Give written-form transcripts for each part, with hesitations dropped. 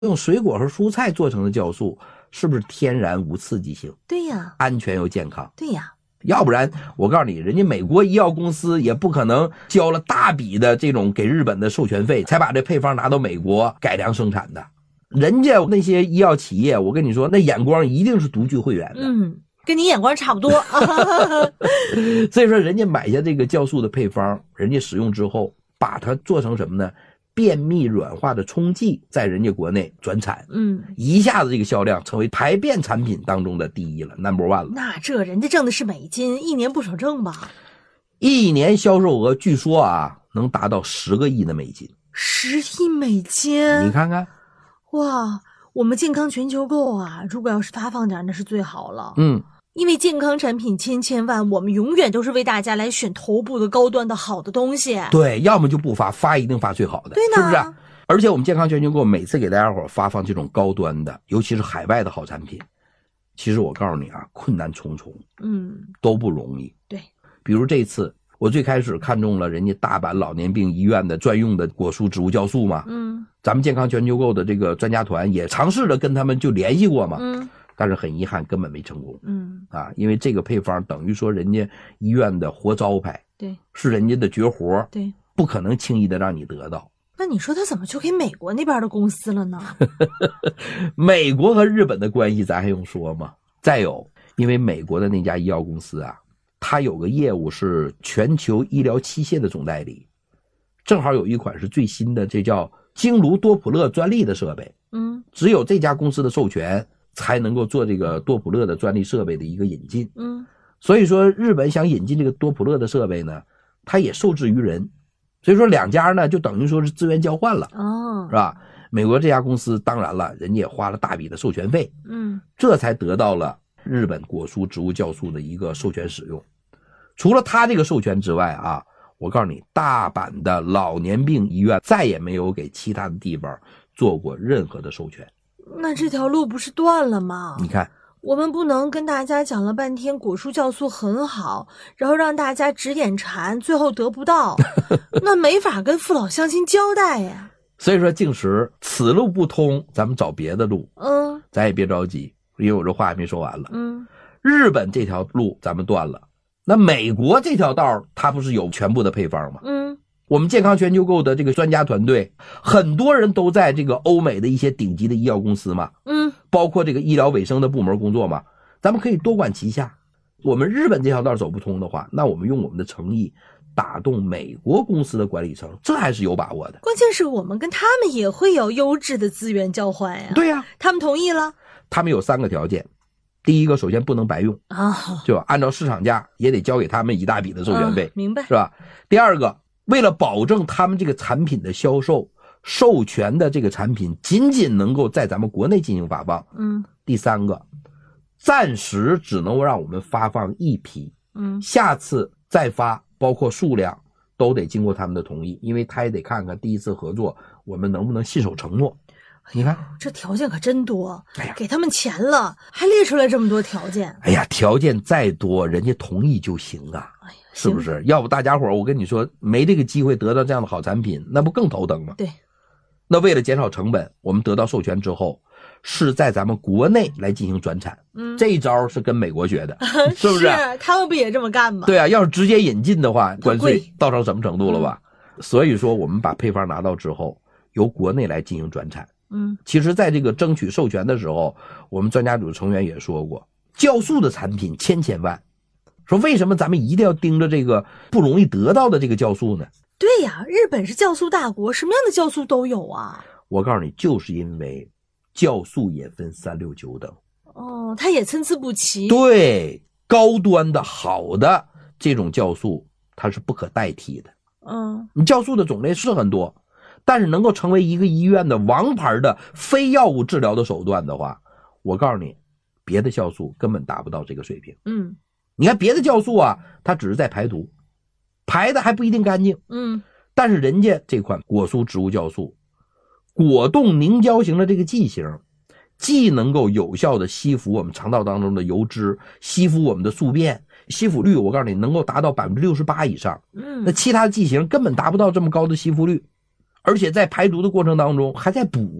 用水果和蔬菜做成的酵素，是不是天然无刺激性？ 对呀， 安全又健康。 对呀， 要不然我告诉你，人家美国医药公司也不可能交了大笔的这种给日本的授权费，才把这配方拿到美国改良生产的。人家那些医药企业，我跟你说，那眼光一定是独具慧眼的。 跟你眼光差不多。 所以说人家买下这个酵素的配方，人家使用之后把它做成什么呢？便秘软化的冲剂，在人家国内转产，一下子这个销量成为排便产品当中的第一了 ，number one 了。 那这人家挣的是美金，一年不少挣吧？ 一年销售额据说啊能达到10个亿的美金。 10亿美金？ 你看看， 哇！我们健康全球购啊，如果要是发放点，那是最好了。因为健康产品千万，我们永远都是为大家来选头部的高端的好的东西。 对，要么就不发，发一定发最好的， 对呢， 是不是？而且我们健康全球购每次给大家伙发放这种高端的，尤其是海外的好产品，其实我告诉你啊，困难重重，都不容易。 对， 比如这次我最开始看中了人家大阪老年病医院的专用的果蔬植物酵素嘛，咱们健康全球购的这个专家团也尝试着跟他们就联系过嘛，但是很遗憾根本没成功。因为这个配方等于说人家医院的活招牌， 对， 是人家的绝活， 对， 不可能轻易的让你得到。 那你说他怎么就给美国那边的公司了呢？ 美国和日本的关系咱还用说吗？再有，因为美国的那家医药公司啊，它有个业务是全球医疗器械的总代理，正好有一款是最新的，这叫经颅多普勒专利的设备，只有这家公司的授权才能够做这个多普勒的专利设备的一个引进。所以说日本想引进这个多普勒的设备呢，它也受制于人，所以说两家呢就等于说是资源交换了，是吧？美国这家公司当然了，人家也花了大笔的授权费，这才得到了日本果蔬植物酵素的一个授权使用。除了他这个授权之外啊，我告诉你，大阪的老年病医院再也没有给其他的地方做过任何的授权。 那这条路不是断了吗？ 你看， 我们不能跟大家讲了半天果蔬酵素很好，然后让大家直点馋，最后得不到，那没法跟父老乡亲交代呀。 所以说静时此路不通，咱们找别的路。咱也别着急，因为我这话还没说完了。日本这条路咱们断了，那美国这条道它不是有全部的配方吗？我们健康全球购的这个专家团队，很多人都在这个欧美的一些顶级的医药公司嘛，包括这个医疗卫生的部门工作嘛，咱们可以多管齐下。我们日本这条道走不通的话，那我们用我们的诚意打动美国公司的管理层，这还是有把握的。 关键是我们跟他们也会有优质的资源交换呀。 对呀， 他们同意了。 他们有3个条件。第一个，首先不能白用就按照市场价也得交给他们一大笔的授权费， 明白， 是吧？第二个，为了保证他们这个产品的销售，授权的这个产品仅仅能够在咱们国内进行发放。第三个，暂时只能让我们发放1批，下次再发，包括数量都得经过他们的同意，因为他也得看看第一次合作我们能不能信守承诺。你看这条件可真多，给他们钱了还列出来这么多条件。 条件再多人家同意就行啊，是不是？要不大家伙我跟你说没这个机会得到这样的好产品，那不更头疼吗？ 对。 那为了减少成本，我们得到授权之后是在咱们国内来进行转产，这一招是跟美国学的，是不是？ 是，他们不也这么干吗？ 对啊，要是直接引进的话，关税到成什么程度了吧？所以说我们把配方拿到之后，由国内来进行转产。其实在这个争取授权的时候，我们专家组成员也说过，酵素的产品千万，说为什么咱们一定要盯着这个不容易得到的这个酵素呢？ 对呀，日本是酵素大国，什么样的酵素都有啊。 我告诉你，就是因为酵素也分3、6、9等。 它也参差不齐。 对，高端的好的这种酵素它是不可代替的。你酵素的种类是很多，但是能够成为一个医院的王牌的非药物治疗的手段的话，我告诉你，别的酵素根本达不到这个水平。你看别的酵素啊，它只是在排毒，排的还不一定干净。但是人家这款果蔬植物酵素，果冻凝胶型的这个剂型，既能够有效的吸附我们肠道当中的油脂，吸附我们的宿便，吸附率我告诉你能够达到 68% 以上。那其他的剂型根本达不到这么高的吸附率，而且在排毒的过程当中还在补呢。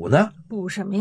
补什么呀？